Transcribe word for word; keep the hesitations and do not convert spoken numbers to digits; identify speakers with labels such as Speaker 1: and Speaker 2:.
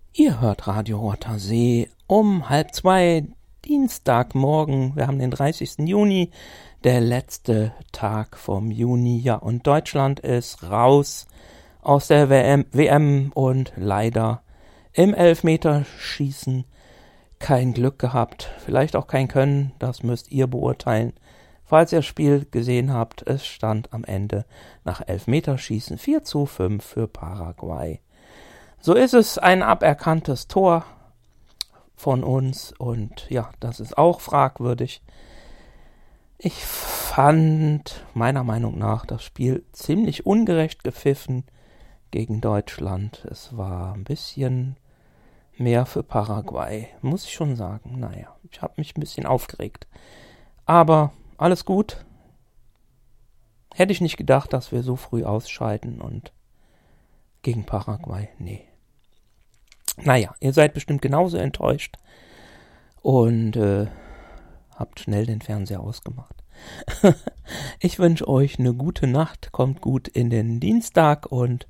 Speaker 1: Ihr hört Radio Roter See um halb zwei, Dienstagmorgen. Wir haben den dreißigsten Juni, der letzte Tag vom Juni. Ja, und Deutschland ist raus aus der W M, W M und leider im Elfmeterschießen kein Glück gehabt. Vielleicht auch kein Können, das müsst ihr beurteilen. Falls ihr das Spiel gesehen habt, es stand am Ende nach Elfmeterschießen vier zu fünf für Paraguay. So ist es, ein aberkanntes Tor von uns und ja, das ist auch fragwürdig. Ich fand meiner Meinung nach das Spiel ziemlich ungerecht gepfiffen gegen Deutschland. Es war ein bisschen mehr für Paraguay, muss ich schon sagen. Naja, ich habe mich ein bisschen aufgeregt. Aber alles gut. Hätte ich nicht gedacht, dass wir so früh ausscheiden und gegen Paraguay, nee. Naja, ihr seid bestimmt genauso enttäuscht und äh, habt schnell den Fernseher ausgemacht. Ich wünsche euch eine gute Nacht, kommt gut in den Dienstag und